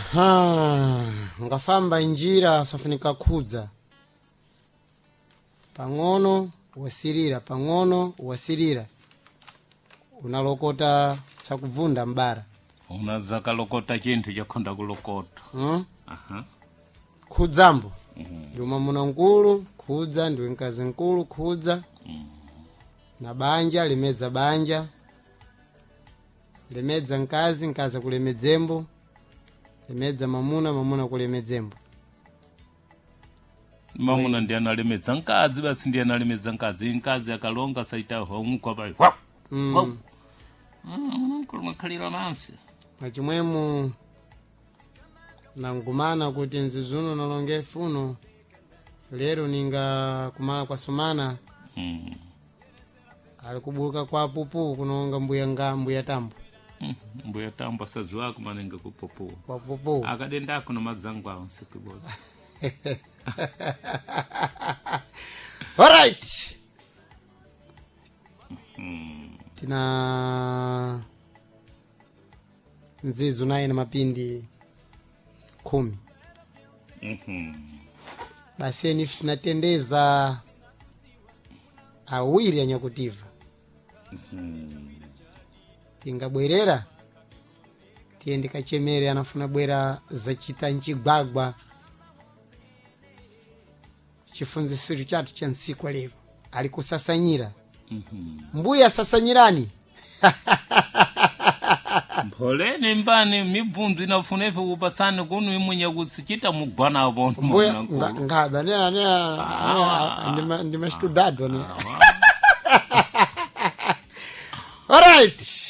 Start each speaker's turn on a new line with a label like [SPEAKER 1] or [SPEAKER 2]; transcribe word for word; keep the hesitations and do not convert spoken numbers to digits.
[SPEAKER 1] Ha, ngafamba njira safunika khudza. Pang'ono wasirira, pang'ono wasirira. Unalokota tsakuvunda mbara.
[SPEAKER 2] Unazaka lokota chintu chakhonda kulokota.
[SPEAKER 1] Hmm?
[SPEAKER 2] Aha.
[SPEAKER 1] Khudzambo. Mhm. Nduma muna nkulu, khudza ndiwe nkazi nkulu, khudza. Mhm. Na banja limedza banja. Limedza nkazi, nkazi kulemedzembo. Limedza mamuna, mamuna kulemedzembo.
[SPEAKER 2] Mamuna ndiye analemedza nkazi basi ndiye analemedza nkazi, nkazi akalonga saita homukwa bai. Wa.
[SPEAKER 1] Mm.
[SPEAKER 2] Mm, kuluma khalira nansi.
[SPEAKER 1] Machimwemu nangumana kuti nzizuno nalonge funo. Lero ninga kumala kwa sumana.
[SPEAKER 2] Mm.
[SPEAKER 1] Alikubuluka kwa pupu kunonga mbuya nga mbuya tambo.
[SPEAKER 2] Mm. Mbuya tambo sazuwa kumanenga kupupu.
[SPEAKER 1] Kwa pupu.
[SPEAKER 2] Akadenda kuno mazangwa onsikiboza.
[SPEAKER 1] All right.
[SPEAKER 2] Mm.
[SPEAKER 1] Tina nzizu naye na mapindi kumi.
[SPEAKER 2] Mhm.
[SPEAKER 1] Basi ni tunatendeza awiri anyakutiva.
[SPEAKER 2] Mhm.
[SPEAKER 1] Tingabwerera tiende kachemere anafuna bwera zachita nchigwagwa. Chifunzisiro chatu cha nsiku lero alikusasanyira.
[SPEAKER 2] Mhm.
[SPEAKER 1] Mbuya sasanyirani.
[SPEAKER 2] Mpoleni mbani mibvunzi nafunefe upasane kunu imwenye kusichita mugwana abono.
[SPEAKER 1] Mbuya ngaba ne ne ndima ndima studado ne. All right.